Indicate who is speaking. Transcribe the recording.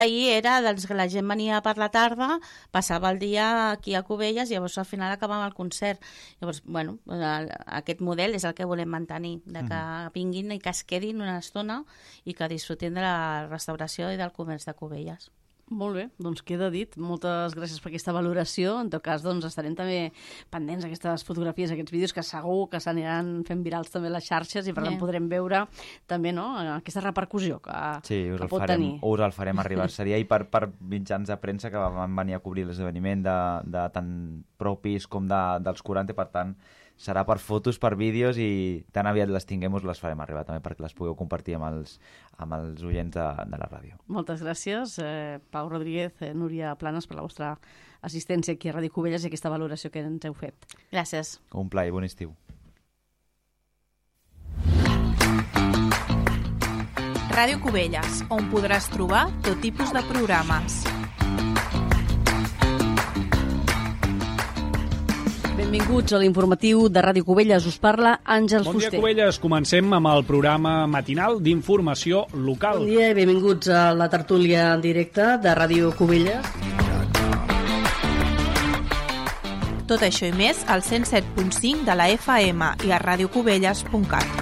Speaker 1: ahir era doncs, que la gent venia per la tarda, passava el dia aquí a Cubelles i llavors al final acabava el concert. Llavors, bueno, aquest model és el que volem mantenir, de que vinguin i que es quedin una estona i que disfrutin de la restauració i del comerç de Cubelles.
Speaker 2: Molt bé, doncs queda dit. Moltes gràcies per aquesta valoració. En tot cas, doncs estarem també pendents d'aquestes fotografies, aquests vídeos que segur que s'aniran fent virals també a les xarxes i per tant podrem veure també aquesta repercussió que pot tenir.
Speaker 3: Us el farem arribar. Seria ahir per mitjans de premsa que van venir a cobrir l'esdeveniment de tant propis com dels 40, per tant serà per fotos, per vídeos i tan aviat les tinguem us les farem arribar també perquè les pugueu compartir amb els oients de la ràdio.
Speaker 2: Moltes gràcies, Pau Rodríguez, Núria Planes, per la vostra assistència aquí a Ràdio Cubelles i aquesta valoració que ens heu fet.
Speaker 1: Gràcies.
Speaker 3: Un plaer, bon estiu.
Speaker 4: Ràdio Cubelles, on podràs trobar tot tipus de programes.
Speaker 2: Benvinguts a l'informatiu de Ràdio Cubelles. Us parla Àngels Fuster.
Speaker 5: Bon dia, Cubelles. Comencem amb el programa matinal d'informació local.
Speaker 2: Bon dia i benvinguts a la tertúlia en directe de Ràdio Cubelles.
Speaker 4: Tot això i més al 107.5 de la FM i a radiocubelles.cat.